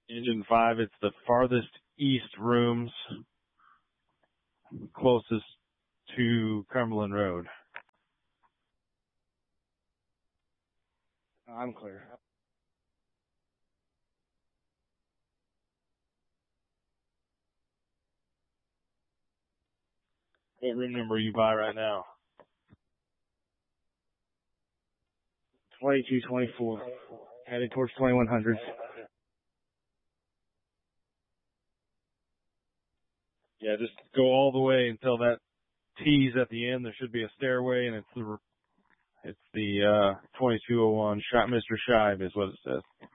Engine 5, it's the farthest east rooms closest to Cumberland Road. I'm clear. What room number are you by right now? 2224. Headed towards 2100. Yeah, just go all the way until that T's at the end. There should be a stairway, and it's the 2201 Mr. Shive is what it says.